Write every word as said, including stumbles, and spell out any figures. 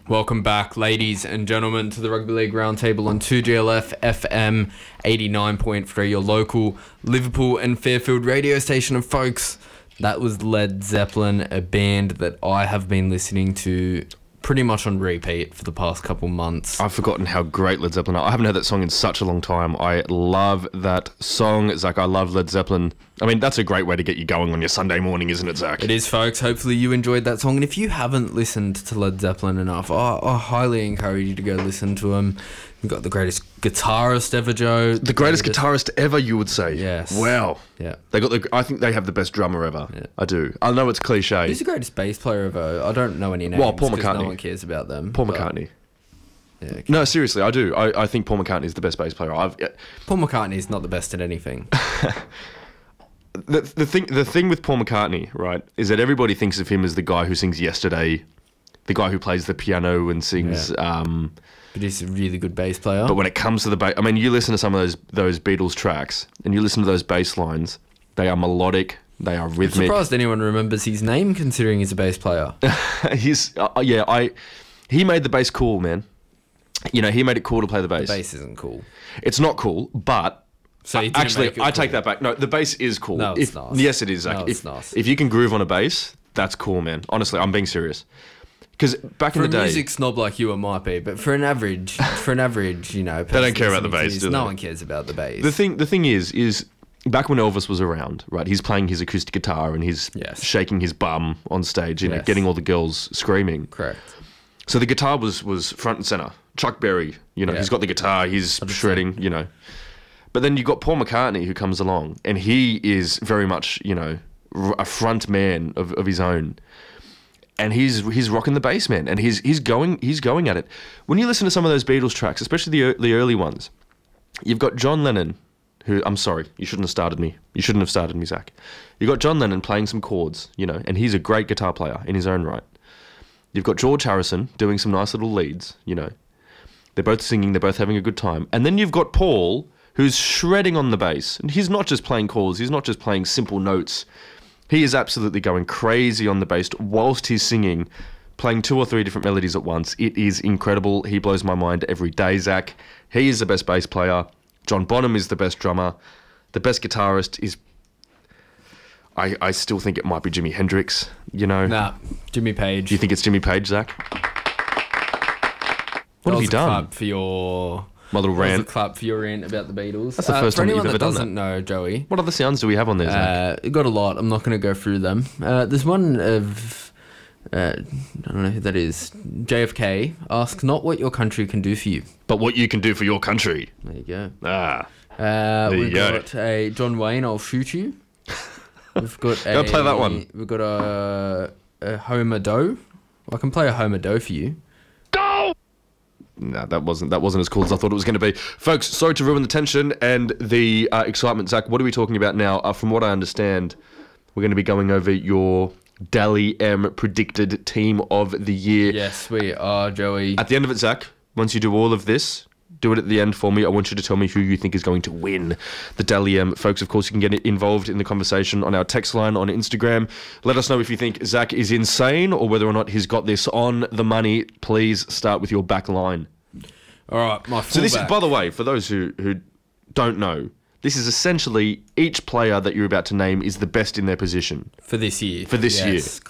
Welcome back, ladies and gentlemen, to the Rugby League Roundtable on two G L F F M eighty-nine point three, your local Liverpool and Fairfield radio station. And folks, that was Led Zeppelin, a band that I have been listening to pretty much on repeat for the past couple months. I've forgotten how great Led Zeppelin are. I haven't heard that song in such a long time. I love that song, Zach. I love Led Zeppelin. I mean, that's a great way to get you going on your Sunday morning, isn't it, Zach? It is, folks. Hopefully you enjoyed that song. And if you haven't listened to Led Zeppelin enough, I, I highly encourage you to go listen to them. You've got the greatest guitarist ever, Joe. The greatest guitarist ever, you would say. Yes. Wow. Yeah. They got the. I think they have the best drummer ever. Yeah. I do. I know it's cliche. Who's the greatest bass player ever? I don't know any names. Well, Paul 'cause McCartney. No one cares about them. Paul but- McCartney. Yeah, okay. No, seriously, I do. I, I think Paul McCartney is the best bass player. I've. Paul McCartney's not the best at anything. The, the thing the thing with Paul McCartney, right, is that everybody thinks of him as the guy who sings Yesterday, the guy who plays the piano and sings. Yeah. Um, But he's a really good bass player. but when it comes to the bass, I mean, you listen to some of those those Beatles tracks, and you listen to those bass lines. They are melodic. They are I'm rhythmic. surprised anyone remembers his name, considering he's a bass player. He's uh, yeah. I he made the bass cool, man. You know, he made it cool to play the bass. The bass isn't cool. It's not cool, but. So he didn't Actually, make it I take cool. that back. No, the bass is cool. No, it's if, not. Yes, it is, Zach. No, if, it's not. if you can groove on a bass, that's cool, man. Honestly, I'm being serious. Because back For in a the day, music snob like you, it might be, but for an average, for an average, you know, They don't care about the person bass, listening to do this, no they? one cares about the bass. the thing, the thing is, is back when Elvis was around, right? He's playing his acoustic guitar and he's Yes. shaking his bum on stage, you know, Yes. getting all the girls screaming. Correct. So the guitar was was front and center. Chuck Berry, you know, Yeah. he's got the guitar, he's shredding, you know. But then you got Paul McCartney who comes along, and he is very much, you know, r- a front man of, of his own, and he's he's rocking the bass, man, and he's he's going he's going at it. When you listen to some of those Beatles tracks, especially the ear- the early ones, you've got John Lennon, who I'm sorry, you shouldn't have started me. You shouldn't have started me, Zach. You got John Lennon playing some chords, you know, and he's a great guitar player in his own right. You've got George Harrison doing some nice little leads, you know. They're both singing, they're both having a good time. And then you've got Paul, who's shredding on the bass. And he's not just playing chords, he's not just playing simple notes. He is absolutely going crazy on the bass whilst he's singing, playing two or three different melodies at once. It is incredible. He blows my mind every day, Zach. He is the best bass player. John Bonham is the best drummer. The best guitarist is... I, I still think it might be Jimi Hendrix, you know. Nah, Jimmy Page. Do you think it's Jimmy Page, Zach? What have you done? Clap for your My little that was a rant. clap for your rant about the Beatles. That's the Uh, first for time that anyone you've that ever done doesn't know, Joey, What other sounds do we have on there, Zach? uh, it got a lot. I'm not going to go through them. Uh, there's one of uh, I don't know who that is. J F K asks not what your country can do for you. But what you can do for your country. There you go. Ah. Uh, There you we've go. got a John Wayne, I'll shoot you. We've got a, Go play that one. We've got a, a Homer Doe. I can play a Homer Doe for you. No, that wasn't that wasn't as cool as I thought it was going to be. Folks, sorry to ruin the tension and the uh, excitement. Zach, what are we talking about now? Uh, from what I understand, we're going to be going over your Dally M predicted team of the year. Yes, we are, Joey. At the end of it, Zach, once you do all of this, do it at the end for me. I want you to tell me who you think is going to win the Dally M. Folks, of course, you can get involved in the conversation on our text line on Instagram. Let us know if you think Zach is insane or whether or not he's got this on the money. Please start with your back line. All right, my So this is, fullback. by the way, for those who, who don't know, this is essentially each player that you're about to name is the best in their position. For this year. For this yes, year.